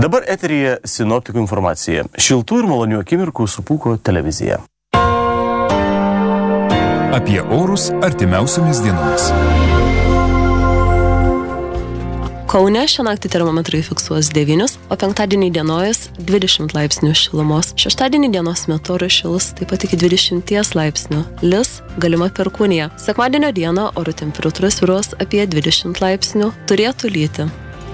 Dabar eteryje sinoptikų informacija. Šiltų ir malonių akimirkų su Pūko televizija. Apie orus artimiausiomis dienomis. Kaune šią naktį termometrai fiksuos 9, o penktadienį dienojas 20 laipsnių šilumos. Šeštadienį dienos metu oras šils taip pat iki 20 laipsnių. Lis, galima perkūnija. Sekmadienio dieną oro temperatūra svyruos apie 20 laipsnių, turėtų lyti.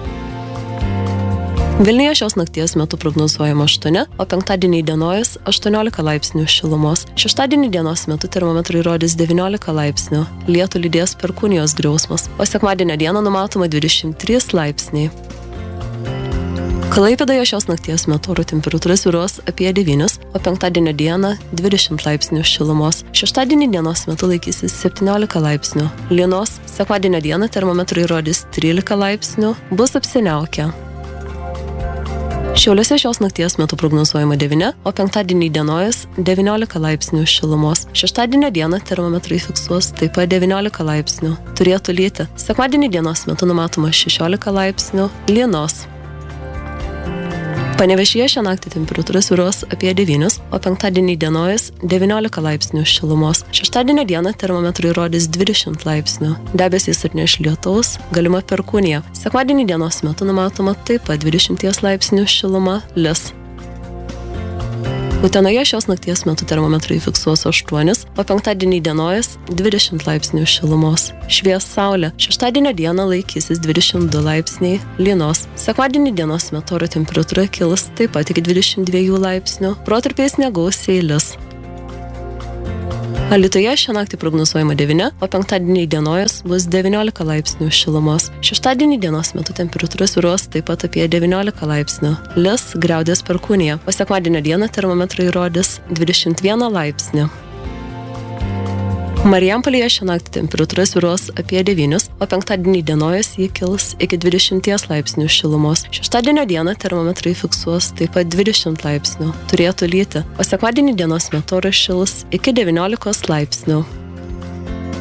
Vilniuje šios nakties metu prognozuojama 8, o penktadienį dienojas 18 laipsnių šilumos. Šeštadienį dienos metu termometrai rodys 19 laipsnių. Lietų lydės perkūnijos griausmas, o sekmadienio dieną numatoma 23 laipsniai. Klaipėdoje šios nakties metu oro temperatūra svyruos apie 9, o penktadienio dieną 20 laipsnių šilumos. Šeštadienį dienos metu laikysis 17 laipsnių. Lynos, sekmadienio dieną termometrai rodys 13 laipsnių, bus apsiniaukę. Šiauliuose šios nakties metu prognozuojama 9, o penktadienį dienojas 19 laipsnių šilumos. Šeštadienio dieną termometrai fiksuos taip pat 19 laipsnių. Turėtų lyti. Sekmadienį dienos metu numatoma 16 laipsnių, lynos. Panevėžyje šią naktį temperatūra svyruos apie 9, o penktadienį dienojas 19 laipsnių šilumos. Šeštadienio dieną termometrai rodys 20 laipsnių. Debesys atneš lietaus, galima perkūnija. Sekmadienį dienos metu numatoma taip pat 20 laipsnių šiluma, lis. Utenoje šios nakties metu termometrai fiksuos 8, o penktadienį dienojas 20 laipsnių šilumos. Švies saulė. Šeštadienio dieną laikysis 22 laipsniai, lynos. Sekmadienį dienos metu oro temperatūra kils taip pat iki 22 laipsnių, protarpiais negausiai lis. Alytuje šią naktį prognozuojama 9, o penktadienį dienojas bus 19 laipsnių šilumos. Šeštadienį dienos metu temperatūra svyruos taip pat apie 19 laipsnių. Lis, griaudės perkūnija, o sekmadienio dieną termometrai rodys 21 laipsnį. Marijampolėje šią naktį temperatūra svyruos apie 9, o penktadienį dienojas jį kils iki 20 laipsnių šilumos. Šeštadienio dieną termometrai fiksuos taip pat 20 laipsnių. Turėtų lyti, o sekmadienį dienos metu oras šils iki 19 laipsnių.